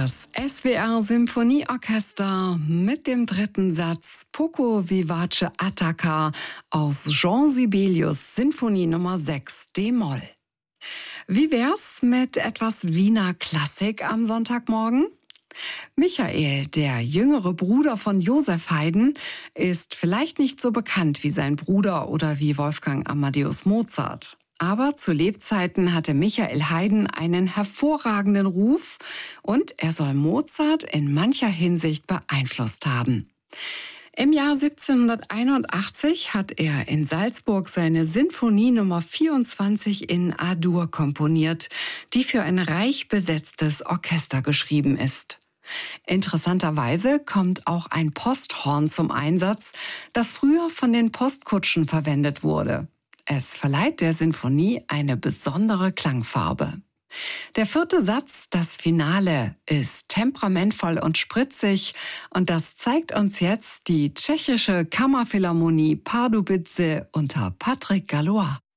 Das SWR Symphonieorchester mit dem dritten Satz Poco Vivace Attacca aus Jean Sibelius Sinfonie Nummer 6 d-Moll. Wie wär's mit etwas Wiener Klassik am Sonntagmorgen? Michael, der jüngere Bruder von Joseph Haydn, ist vielleicht nicht so bekannt wie sein Bruder oder wie Wolfgang Amadeus Mozart. Aber zu Lebzeiten hatte Michael Haydn einen hervorragenden Ruf und er soll Mozart in mancher Hinsicht beeinflusst haben. Im Jahr 1781 hat er in Salzburg seine Sinfonie Nummer 24 in A-Dur komponiert, die für ein reich besetztes Orchester geschrieben ist. Interessanterweise kommt auch ein Posthorn zum Einsatz, das früher von den Postkutschen verwendet wurde. Es verleiht der Sinfonie eine besondere Klangfarbe. Der vierte Satz, das Finale, ist temperamentvoll und spritzig und das zeigt uns jetzt die tschechische Kammerphilharmonie Pardubice unter Patrick Gallois.